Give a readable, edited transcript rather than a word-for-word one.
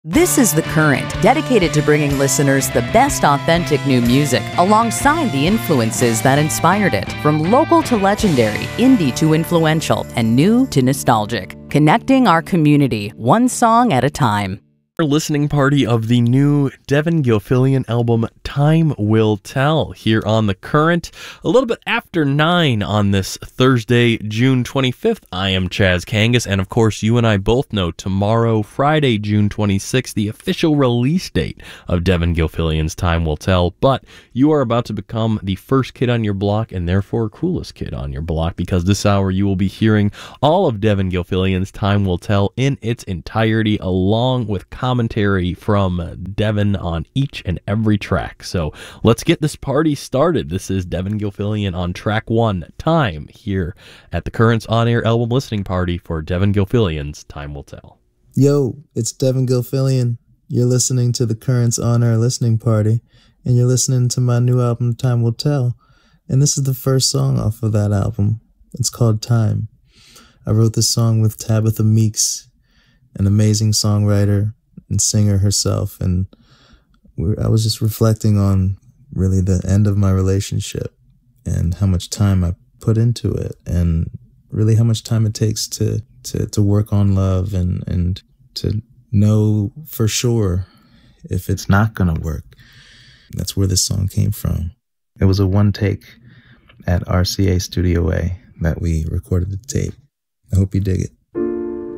This is The Current, dedicated to bringing listeners the best authentic new music alongside the influences that inspired it. From local to legendary, indie to influential, and new to nostalgic. Connecting our community, one song at a time. Listening party of the new Devin Gilfillian album Time Will Tell here on The Current, a little bit after 9 on this Thursday, June 25th. I am Chaz Kangas, and of course you and I both know tomorrow, Friday, June 26th, the official release date of Devin Gilfillian's Time Will Tell, but you are about to become the first kid on your block and therefore coolest kid on your block, because this hour you will be hearing all of Devin Gilfillian's Time Will Tell in its entirety, along with commentary from Devin on each and every track. So let's get this party started. This is Devin Gilfillian on track 1, Time, here at the Current's on-air album listening party for Devin Gilfillian's Time Will Tell. Yo, it's Devin Gilfillian. You're listening to the Current's on-air listening party, and you're listening to my new album, Time Will Tell. And this is the first song off of that album. It's called Time. I wrote this song with Tabitha Meeks, an amazing songwriter and singer herself, and I was just reflecting on really the end of my relationship and how much time I put into it, and really how much time it takes to work on love and to know for sure if it's not gonna work. That's where this song came from. It was a one take at RCA Studio A that we recorded the tape. I hope you dig it.